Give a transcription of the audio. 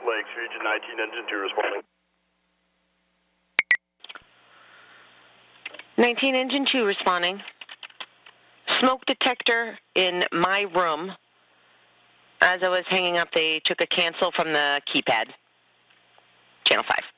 Lakes, Region 19, Engine 2 responding. 19 Engine 2 responding. Smoke detector in my room. As I was hanging up, they took a cancel from the keypad. Channel 5.